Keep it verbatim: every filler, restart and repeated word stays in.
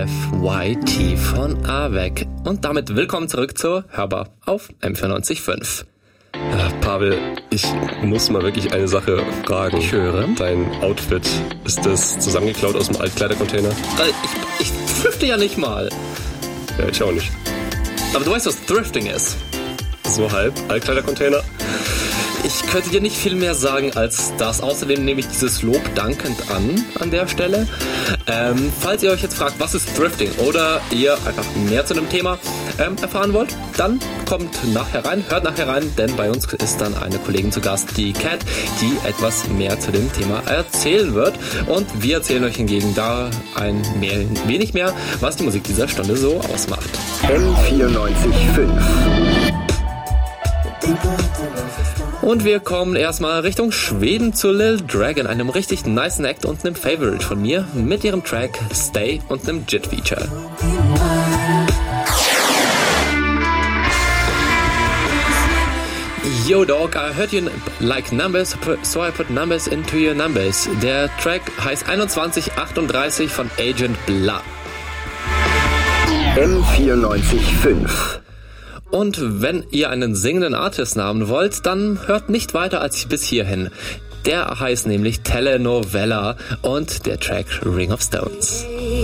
F Y T von Avec. Und damit willkommen zurück zur Hörbar auf M vierundneunzig Komma fünf. Ja, Pavel, ich muss mal wirklich eine Sache fragen. Ich höre. Dein Outfit, ist das zusammengeklaut aus dem Altkleidercontainer? Äh, ich, ich thrifte ja nicht mal. Ja, ich auch nicht. Aber du weißt, was Thrifting ist. So halb, Altkleidercontainer? Ich könnte dir nicht viel mehr sagen als das. Außerdem nehme ich dieses Lob dankend an, an der Stelle. Ähm, falls ihr euch jetzt fragt, was ist Thrifting oder ihr einfach mehr zu dem Thema ähm, erfahren wollt, dann kommt nachher rein, hört nachher rein, denn bei uns ist dann eine Kollegin zu Gast, die Cat, die etwas mehr zu dem Thema erzählen wird. Und wir erzählen euch hingegen da ein mehr, wenig mehr, was die Musik dieser Stunde so ausmacht. M vierundneunzig Komma fünf. Und wir kommen erstmal Richtung Schweden zu Lil Dragon, einem richtig nicen Act und einem Favorite von mir mit ihrem Track Stay und einem J I T-Feature. Yo dog, I heard you like numbers, so I put numbers into your numbers. Der Track heißt einundzwanzig achtunddreißig von Agent Blah. M vierundneunzig Komma fünf. Und wenn ihr einen singenden Artist haben wollt, dann hört nicht weiter als bis hierhin. Der heißt nämlich Telenovela und der Track Ring of Stones.